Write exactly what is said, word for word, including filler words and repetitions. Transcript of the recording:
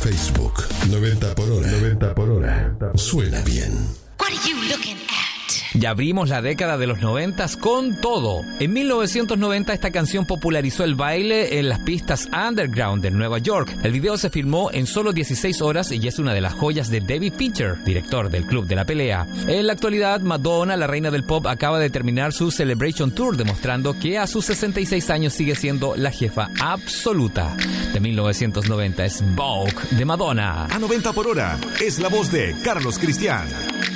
Facebook. noventa por hora. noventa por hora. Suena bien. What are you looking at? Ya abrimos la década de los noventas con todo. En mil novecientos noventa esta canción popularizó el baile en las pistas underground de Nueva York. El video se filmó en solo dieciséis horas y es una de las joyas de David Fincher, director del Club de la Pelea. En la actualidad, Madonna, la reina del pop, acaba de terminar su Celebration Tour, demostrando que a sus sesenta y seis años sigue siendo la jefa absoluta. De mil novecientos noventa es Vogue de Madonna. A noventa por hora es la voz de Carlos Cristian.